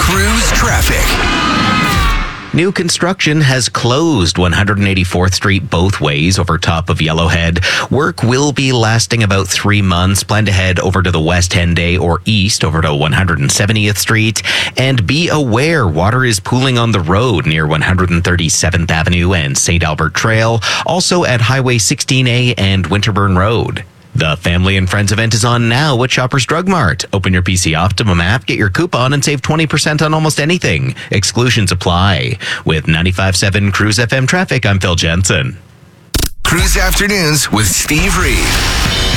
Cruise traffic. New construction has closed 184th Street both ways over top of Yellowhead. Work will be lasting about 3 months. Plan to head over to the West Henday or east over to 170th Street. And be aware, water is pooling on the road near 137th Avenue and St. Albert Trail. Also at Highway 16A and Winterburn Road. The Family and Friends event is on now at Shoppers Drug Mart. Open your PC Optimum app, get your coupon, and save 20% on almost anything. Exclusions apply. With 95.7 Cruise FM traffic, I'm Phil Jensen. Cruise Afternoons with Steve Reed.